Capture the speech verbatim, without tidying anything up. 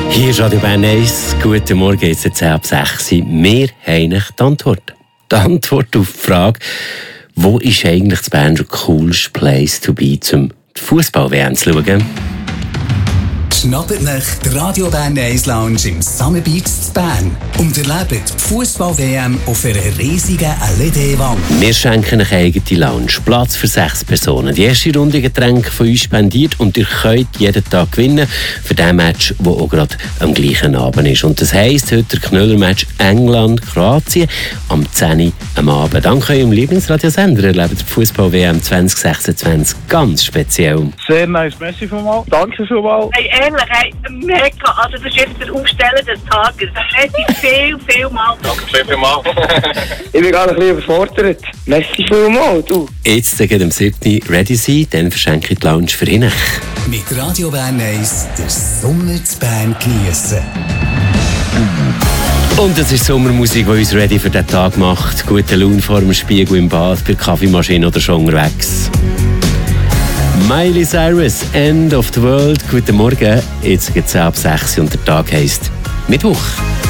Hier ist Radio Bern eins. Guten Morgen, jetzt ist es ab sechs Uhr. Wir haben die Antwort. Die Antwort auf die Frage, wo ist eigentlich das Bern der coolste Place to be, zum Fußball-W M zu schauen? Schnappt nach die Radio Bern eins Lounge im Summer Beach zu Bern und erlebt die Fußball-W M auf einer riesigen L E D-Wand. Wir schenken eine eigene Lounge, Platz für sechs Personen. Die erste Runde Getränke von uns spendiert und ihr könnt jeden Tag gewinnen für den Match, der auch gerade am gleichen Abend ist. Und das heisst, heute der Knüller-Match England-Kroatien am zehn Uhr am Abend. Dank eurem Lieblingsradiosender erlebt die Fußball-W M zwanzig sechsundzwanzig ganz speziell. Sehr nice, merci vielmals. Danke vielmals. Hey, ehrlich, hey, mega. Also das ist jetzt der Aufsteller des Tages. Merci viel, viel mal. Danke viel, viel mal. Ich bin gerade ein bisschen überfordert. Merci vielmals, du. Jetzt geht am siebten ready sein, dann verschenke ich die Lounge für ihn. Mit Radio Bern eins den Sommer zu Bern geniessen. Und das ist Sommermusik, die uns ready für den Tag macht. Gute Laune vor dem Spiegel im Bad, bei der Kaffeemaschine oder schon unterwegs. Miley Cyrus, End of the World. Guten Morgen, jetzt geht es ab sechs Uhr und der Tag heisst Mittwoch.